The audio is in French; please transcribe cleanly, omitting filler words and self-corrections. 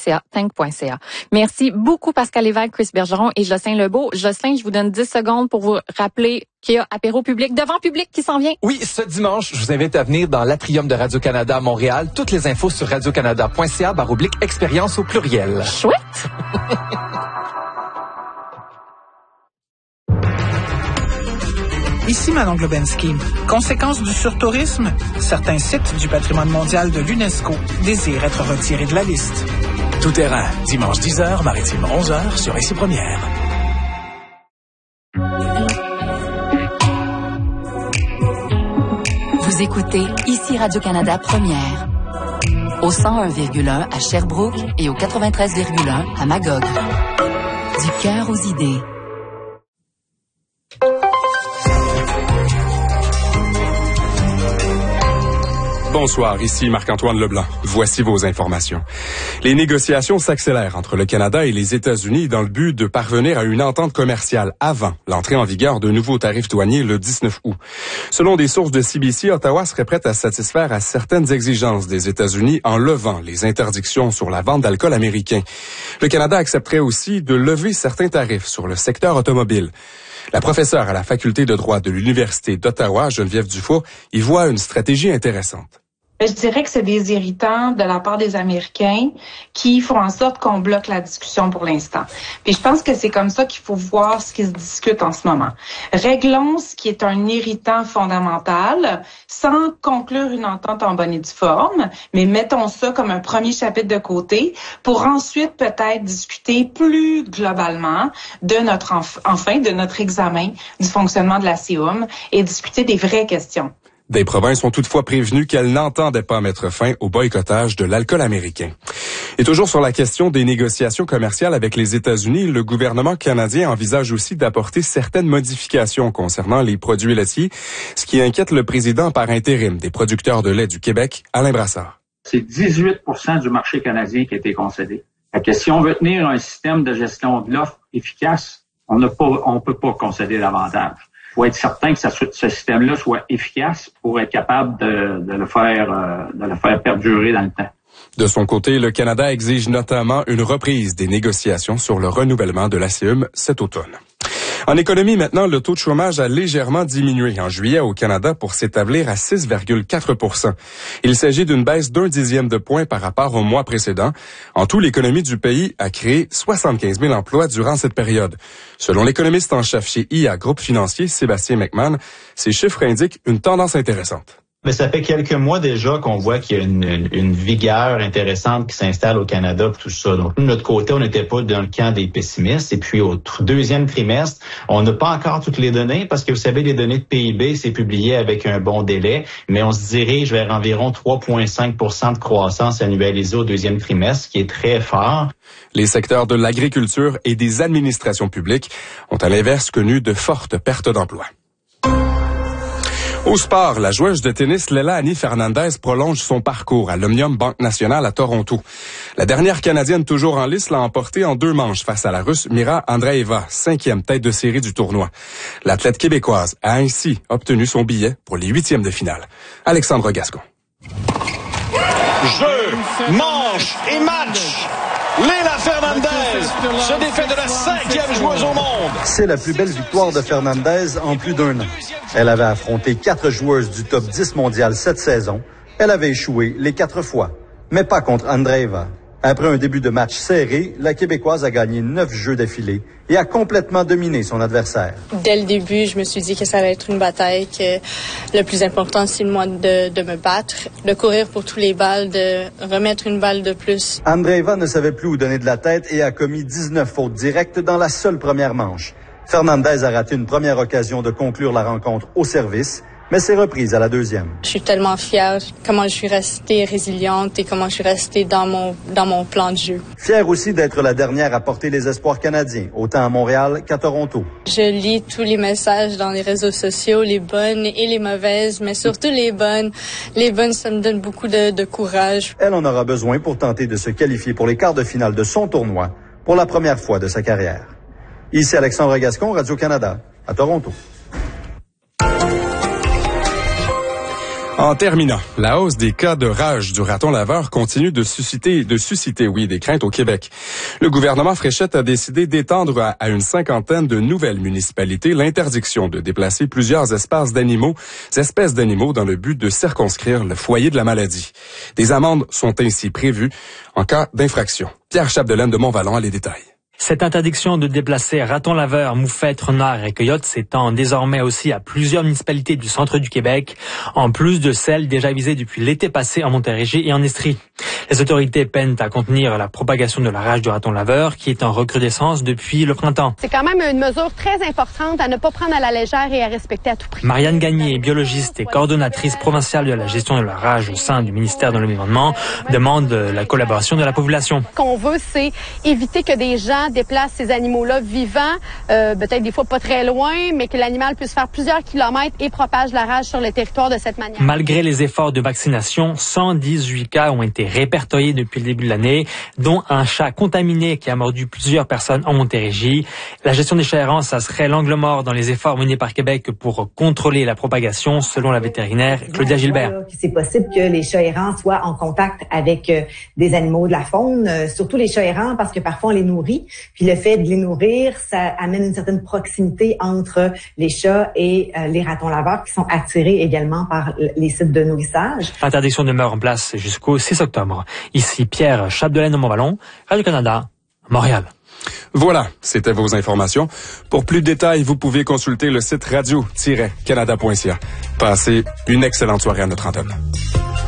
tank.ca, tank.ca. Merci beaucoup Pascal Lévesque, Chris Bergeron et Jocelyn Lebeau. Jocelyn, je vous donne 10 secondes pour vous rappeler qu'il y a apéro public, devant public qui s'en vient. Oui, ce dimanche, je vous invite à venir dans l'Atrium de Radio-Canada à Montréal. Toutes les infos sur radiocanada.ca/expérience au pluriel. Chouette! Ici Manon Globensky. Conséquence du surtourisme, certains sites du patrimoine mondial de l'UNESCO désirent être retirés de la liste. Tout terrain, dimanche 10h, maritime 11h sur Ici Première. Vous écoutez Ici Radio-Canada Première. Au 101,1 à Sherbrooke et au 93,1 à Magog. Du cœur aux idées. Bonsoir, ici Marc-Antoine Leblanc. Voici vos informations. Les négociations s'accélèrent entre le Canada et les États-Unis dans le but de parvenir à une entente commerciale avant l'entrée en vigueur de nouveaux tarifs douaniers le 19 août. Selon des sources de CBC, Ottawa serait prête à satisfaire à certaines exigences des États-Unis en levant les interdictions sur la vente d'alcool américain. Le Canada accepterait aussi de lever certains tarifs sur le secteur automobile. La professeure à la faculté de droit de l'Université d'Ottawa, Geneviève Dufour, y voit une stratégie intéressante. Je dirais que c'est des irritants de la part des Américains qui font en sorte qu'on bloque la discussion pour l'instant. Puis je pense que c'est comme ça qu'il faut voir ce qui se discute en ce moment. Réglons ce qui est un irritant fondamental sans conclure une entente en bonne et due forme, mais mettons ça comme un premier chapitre de côté pour ensuite peut-être discuter plus globalement de notre de notre examen du fonctionnement de la CIUM et discuter des vraies questions. Des provinces ont toutefois prévenu qu'elles n'entendaient pas mettre fin au boycottage de l'alcool américain. Et toujours sur la question des négociations commerciales avec les États-Unis, le gouvernement canadien envisage aussi d'apporter certaines modifications concernant les produits laitiers, ce qui inquiète le président par intérim des producteurs de lait du Québec, Alain Brassard. C'est 18% du marché canadien qui a été concédé. Si on veut tenir un système de gestion de l'offre efficace, on peut pas concéder davantage. Il faut être certain que ce système-là soit efficace pour être capable de le faire perdurer dans le temps. De son côté, le Canada exige notamment une reprise des négociations sur le renouvellement de la CIUM cet automne. En économie, maintenant, le taux de chômage a légèrement diminué en juillet au Canada pour s'établir à 6,4 %. Il s'agit d'une baisse d'0,1 de point par rapport au mois précédent. En tout, l'économie du pays a créé 75 000 emplois durant cette période. Selon l'économiste en chef chez IA Groupe Financier, Sébastien McMahon, ces chiffres indiquent une tendance intéressante. Mais ça fait quelques mois déjà qu'on voit qu'il y a une vigueur intéressante qui s'installe au Canada pour tout ça. Donc, nous, de notre côté, on n'était pas dans le camp des pessimistes. Et puis, au deuxième trimestre, on n'a pas encore toutes les données parce que, vous savez, les données de PIB, c'est publié avec un bon délai. Mais on se dirige vers environ 3,5 % de croissance annualisée au deuxième trimestre, ce qui est très fort. Les secteurs de l'agriculture et des administrations publiques ont à l'inverse connu de fortes pertes d'emplois. Au sport, la joueuse de tennis Leila Annie Fernandez prolonge son parcours à l'Omnium Banque Nationale à Toronto. La dernière Canadienne toujours en lice l'a emporté en 2 manches face à la Russe Mira Andreeva, 5e tête de série du tournoi. L'athlète québécoise a ainsi obtenu son billet pour les 8e de finale. Alexandre Gascon. Jeu, manche et match. Leila Fernandez se défait de la 5e joueuse au monde. C'est la plus belle victoire de Fernandez en plus d'1 an. Elle avait affronté 4 joueuses du top 10 mondial cette saison. Elle avait échoué les 4 fois, mais pas contre Andreeva. Après un début de match serré, la Québécoise a gagné 9 jeux d'affilée et a complètement dominé son adversaire. Dès le début, je me suis dit que ça allait être une bataille, que le plus important, c'est moi de me battre, de courir pour tous les balles, de remettre une balle de plus. Andreeva ne savait plus où donner de la tête et a commis 19 fautes directes dans la seule première manche. Fernandez a raté une première occasion de conclure la rencontre au service, mais s'est reprise à la deuxième. Je suis tellement fière comment je suis restée résiliente et comment je suis restée dans mon plan de jeu. Fière aussi d'être la dernière à porter les espoirs canadiens, autant à Montréal qu'à Toronto. Je lis tous les messages dans les réseaux sociaux, les bonnes et les mauvaises, mais surtout les bonnes. Les bonnes, ça me donne beaucoup de courage. Elle en aura besoin pour tenter de se qualifier pour les quarts de finale de son tournoi pour la première fois de sa carrière. Ici Alexandre Gascon, Radio-Canada, à Toronto. En terminant, la hausse des cas de rage du raton laveur continue de susciter des craintes au Québec. Le gouvernement Fréchette a décidé d'étendre à une cinquantaine de nouvelles municipalités l'interdiction de déplacer plusieurs espèces d'animaux dans le but de circonscrire le foyer de la maladie. Des amendes sont ainsi prévues en cas d'infraction. Pierre Chapdelaine de Montvalon a les détails. Cette interdiction de déplacer ratons laveurs, moufettes, renards et coyotes s'étend désormais aussi à plusieurs municipalités du centre du Québec, en plus de celles déjà visées depuis l'été passé en Montérégie et en Estrie. Les autorités peinent à contenir la propagation de la rage du raton laveur qui est en recrudescence depuis le printemps. C'est quand même une mesure très importante à ne pas prendre à la légère et à respecter à tout prix. Marianne Gagné, biologiste et coordonnatrice provinciale de la gestion de la rage au sein du ministère de l'Environnement, demande la collaboration de la population. Ce qu'on veut, c'est éviter que des gens déplacent ces animaux-là vivants, peut-être des fois pas très loin, mais que l'animal puisse faire plusieurs kilomètres et propage la rage sur le territoire de cette manière. Malgré les efforts de vaccination, 118 cas ont été répertoriés depuis le début de l'année, dont un chat contaminé qui a mordu plusieurs personnes en Montérégie. La gestion des chats errants, ça serait l'angle mort dans les efforts menés par Québec pour contrôler la propagation, selon la vétérinaire Claudia Gilbert. C'est possible que les chats errants soient en contact avec des animaux de la faune, surtout les chats errants parce que parfois on les nourrit. Puis le fait de les nourrir, ça amène une certaine proximité entre les chats et les ratons laveurs qui sont attirés également par les sites de nourrissage. L'interdiction demeure en place jusqu'au 6 octobre. Ici Pierre Chapdelaine de Montvalon, Radio-Canada, Montréal. Voilà, c'était vos informations. Pour plus de détails, vous pouvez consulter le site radio-canada.ca. Passez une excellente soirée à notre antenne.